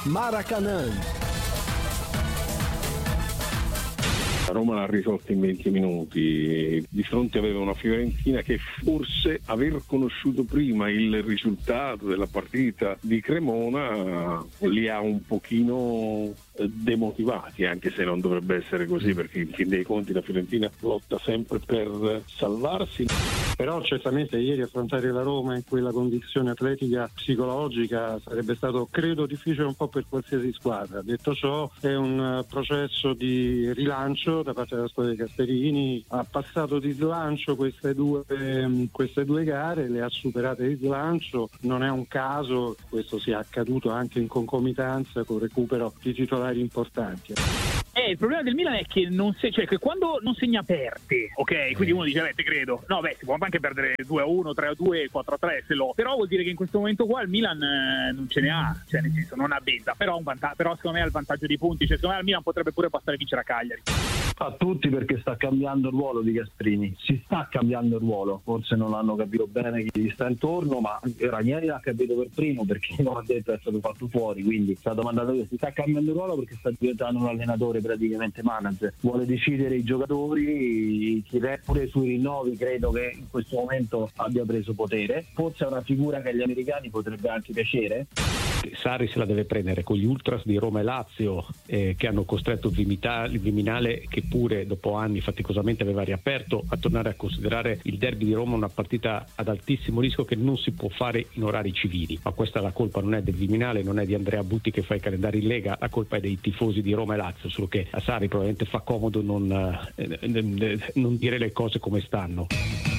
Maracanã. Roma l'ha risolta in 20 minuti, di fronte aveva una Fiorentina che forse aver conosciuto prima il risultato della partita di Cremona li ha un pochino demotivati, anche se non dovrebbe essere così, perché in fin dei conti la Fiorentina lotta sempre per salvarsi. Però certamente ieri affrontare la Roma in quella condizione atletica psicologica sarebbe stato, credo, difficile un po' per qualsiasi squadra. Detto ciò, è un processo di rilancio da parte della squadra dei Gasperini, ha passato di slancio queste due gare, le ha superate di slancio, non è un caso questo sia accaduto anche in concomitanza con il recupero di titolari importanti. Il problema del Milan è che che quando non segna perde, ok? Quindi uno dice, te credo. No, si può anche perdere 2-1, 3-2, 4-3 se lo. Però vuol dire che in questo momento qua il Milan non ce ne ha, cioè nel senso non ha benta, però secondo me ha il vantaggio di punti, cioè secondo me il Milan potrebbe pure passare a vincere a Cagliari. A tutti, perché sta cambiando il ruolo di Gasperini, si sta cambiando il ruolo, forse non hanno capito bene chi gli sta intorno, ma Ranieri l'ha capito per primo, perché non ha detto è stato fatto fuori, quindi è stato mandato via. Si sta cambiando il ruolo perché sta diventando un allenatore praticamente manager, vuole decidere i giocatori, pure sui rinnovi credo che in questo momento abbia preso potere, forse è una figura che agli americani potrebbe anche piacere. Sarri se la deve prendere con gli ultras di Roma e Lazio che hanno costretto il Viminale, che pure dopo anni faticosamente aveva riaperto, a tornare a considerare il derby di Roma una partita ad altissimo rischio che non si può fare in orari civili. Ma questa la colpa non è del Viminale, non è di Andrea Butti che fa i calendari in Lega, la colpa è dei tifosi di Roma e Lazio, solo che a Sarri probabilmente fa comodo non dire le cose come stanno.